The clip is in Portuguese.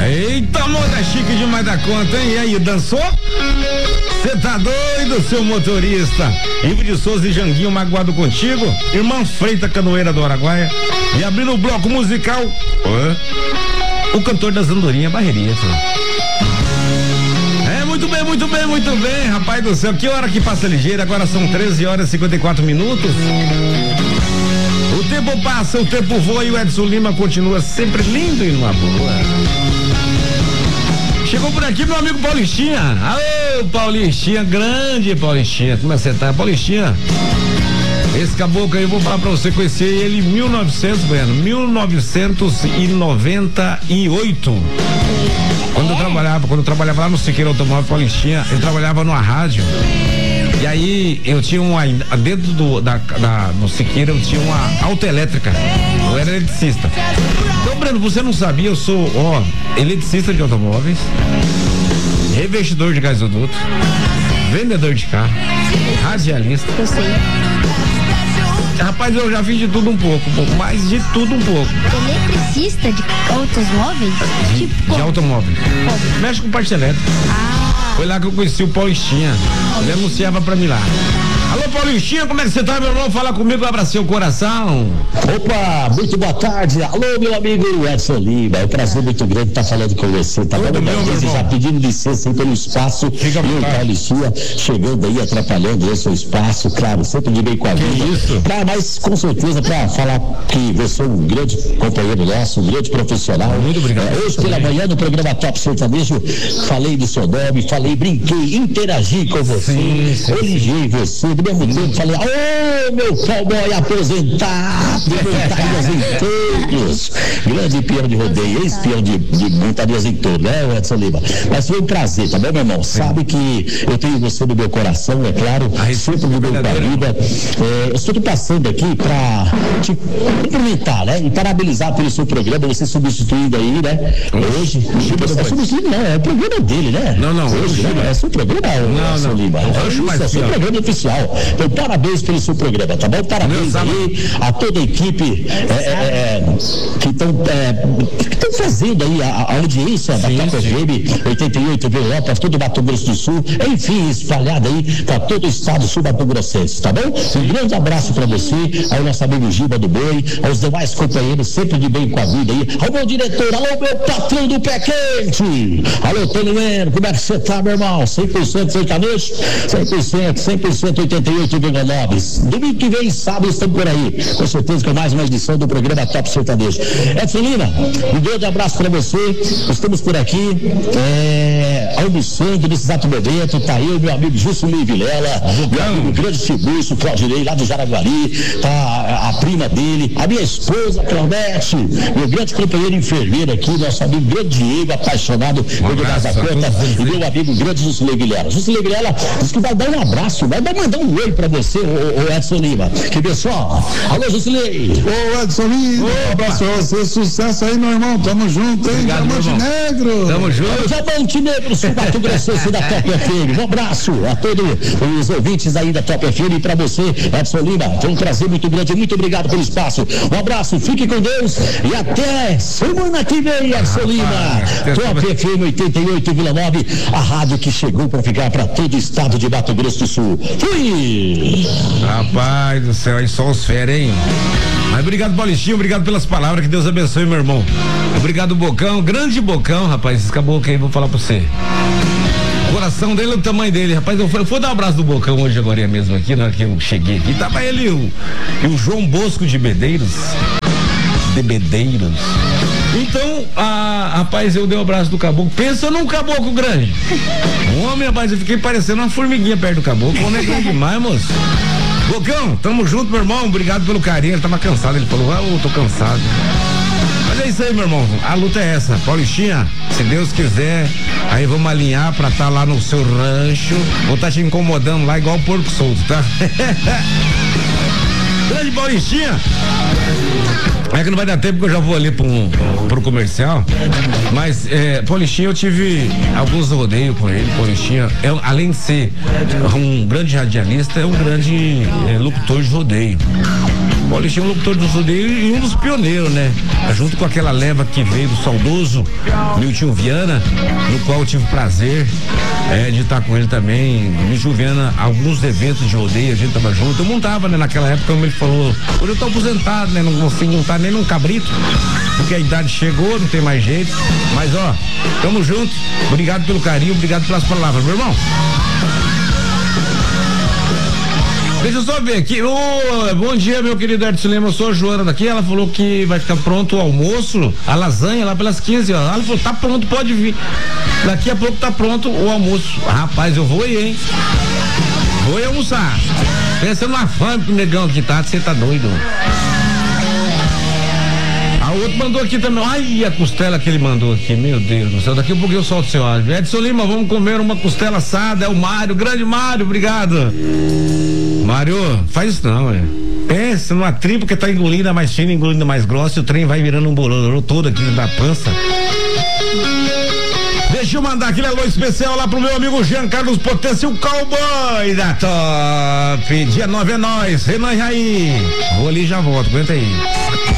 Eita, moda chique demais da conta, hein? E aí, dançou? Você tá doido, seu motorista? Ivo de Souza e Janguinho magoado contigo? Irmã Freita, canoeira do Araguaia. E abrindo o bloco musical, o cantor das andorinhas, Barreirinha. Muito bem, muito bem, muito bem, rapaz do céu, que hora que passa ligeira, agora são 13 horas e 54 minutos. O tempo passa, o tempo voa e o Edson Lima continua sempre lindo e numa boa. Chegou por aqui meu amigo Paulistinha. Alô, Paulistinha, grande Paulistinha, como é que você tá, Paulistinha? Esse caboclo aí, eu vou falar pra você, conhecer ele em 1998. Quando eu trabalhava lá no Siqueira Automóvel Paulistinha, eu trabalhava numa rádio. E aí eu tinha dentro no Siqueira eu tinha uma autoelétrica. Eu era eletricista. Então, Breno, você não sabia, eu sou, eletricista de automóveis, revestidor de gasoduto, vendedor de carro, radialista. Eu sei. Rapaz, eu já fiz de tudo um pouco, mais de tudo um pouco. Eletricista de automóveis? De automóvel. Mexe com parte elétrica. Foi lá que eu conheci o Paulistinha. Ele anunciava pra mim lá. Alô, Paulistinha, como é que você tá, meu irmão? Fala comigo, abracei o coração. Opa, muito boa tarde. Alô, meu amigo Edson Lima. É um prazer muito grande estar falando com você. Tá Todo meu irmão. Já pedindo licença aí pelo espaço. Fica e o Paulistinha chegando aí, atrapalhando esse seu espaço, claro, sempre de bem com a vida. Isso? Mas com certeza pra falar que você é um grande companheiro nosso, um grande profissional. Muito obrigado. Hoje pela manhã no programa Top Sertanejo, falei do seu nome, brinquei, interagi com você, elogiei você, do mesmo tempo falei, meu cowboy aposentado, montarias em touros, grande peão de rodeio, ex-peão de montarias em touros, né, Edson Lima? Mas foi um prazer, tá bom, meu irmão? Sabe que eu tenho você no meu coração, é claro, sempre no meu vida. Eu estou te passando aqui pra te cumprimentar, né? E parabenizar pelo seu programa, você substituindo aí, né? Hoje, substituindo não, é o programa dele, né? Não, hoje, né? É seu programa, Edson Lima. É seu programa oficial. Então, parabéns pelo seu programa, tá bom? Parabéns aí a toda a equipe que estão fazendo aí a audiência da Top FM 88,9 para todo o Mato Grosso do Sul, enfim, espalhada aí para todo o estado sul-mato-grossense, tá bom? Um grande abraço para você, ao nosso amigo Giba do Boi, aos demais companheiros, sempre de bem com a vida aí, ao meu diretor, alô, meu patrão do pé quente, alô, Tony Leno, como é que você tá, meu irmão? 100% sertanejo? 100% 88,9. Domingo que vem, sábado, estamos por aí. Com certeza com mais uma edição do programa Top Sertanejo. Edson Lima, um grande abraço para você. Estamos por aqui, almoçando nesse exato momento. Tá eu, meu amigo Juscelino Vilela, meu amigo grande Tiburcio, Claudinei, lá do Jaraguari. Tá a prima dele, a minha esposa, Claudete, meu grande companheiro enfermeiro aqui, nosso amigo grande Diego, apaixonado por demais da conta, e meu amigo grande Juscelino Vilela. Juscelino Vilela disse que vai dar um abraço, vai mandar um oi pra você, o Edson Lima. Que pessoal, alô, Juscelino. Ô, Edson Lima, um abraço pra você, sucesso aí, meu irmão, tamo junto, hein? Montenegro. Tamo junto. Montenegro, Sul-Mato Grossense da Top FM. Um abraço a todos os ouvintes aí da Top FM e pra você, Edson Lima. Foi um prazer muito grande, muito obrigado pelo espaço. Um abraço, fique com Deus e até semana que vem, Edson Lima. Top FM 88,9, a rádio que chegou pra ficar pra todo o estado de Mato Grosso do Sul. Fui! Rapaz do céu, aí só os férias, hein? Mas obrigado, Paulistinho, obrigado pelas palavras, que Deus abençoe, meu irmão. Obrigado, Bocão, grande Bocão, rapaz, esse caboclo aí, vou falar pra você. O coração dele é o tamanho dele, rapaz, eu fui dar um abraço do Bocão hoje agora mesmo aqui, na hora que eu cheguei aqui, tava ele e o João Bosco de Bedeiros. Então, rapaz, eu dei um abraço do caboclo. Pensa num caboclo grande. Um homem, rapaz, eu fiquei parecendo uma formiguinha perto do caboclo. O homem é grande demais, moço. Bocão, tamo junto, meu irmão. Obrigado pelo carinho. Ele tava cansado. Ele falou, eu tô cansado. Mas é isso aí, meu irmão. A luta é essa. Paulistinha, se Deus quiser, aí vamos alinhar pra estar lá no seu rancho. Vou estar te incomodando lá igual o porco solto, tá? Grande Paulistinha. É que não vai dar tempo, porque eu já vou ali pro comercial. Mas, Paulistinha, eu tive alguns rodeios com ele. Paulistinha, além de ser um grande radialista, é um grande locutor de rodeio. Paulistinha é um locutor do rodeio e um dos pioneiros, né? Junto com aquela leva que veio do saudoso Milton Viana, no qual eu tive o prazer de estar com ele também. Milton Viana, alguns eventos de rodeio, a gente tava junto. Eu montava, né? Naquela época, como ele falou, hoje eu tô aposentado, né? Não consigo montar nem num cabrito, porque a idade chegou, não tem mais jeito. Mas, ó, tamo junto. Obrigado pelo carinho, obrigado pelas palavras, meu irmão. Deixa eu só ver aqui. Bom dia, meu querido Edson Lima. Eu sou a Joana daqui. Ela falou que vai ficar pronto o almoço, a lasanha lá pelas 15 horas. Ela falou, tá pronto, pode vir. Daqui a pouco tá pronto o almoço. Rapaz, eu vou aí, hein? Vou aí almoçar. Pensando na fome pro negão aqui, tá? Você tá doido. A outro mandou aqui também. Ai, a costela que ele mandou aqui, meu Deus do céu. Daqui a pouco eu solto o seu áudio. Edson Lima, vamos comer uma costela assada. É o Mário, grande Mário, obrigado. Mário, faz isso não, pensa numa tribo que tá engolindo mais fina, engolindo mais grossa, e o trem vai virando um bolão todo aqui da pança. Deixa eu mandar aquele alô especial lá pro meu amigo Jean Carlos Potência, o cowboy da Top. Dia 9 é nóis, Renan e Raí. Vou ali e já volto, aguenta aí.